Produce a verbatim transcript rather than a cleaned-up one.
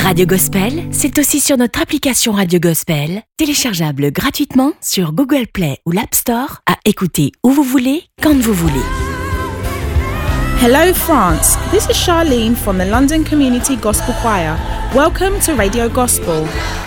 Radio Gospel, c'est aussi sur notre application Radio Gospel, téléchargeable gratuitement sur Google Play ou l'App Store, à écouter où vous voulez, quand vous voulez. Hello France, this is Charlene from the London Community Gospel Choir. Welcome to Radio Gospel.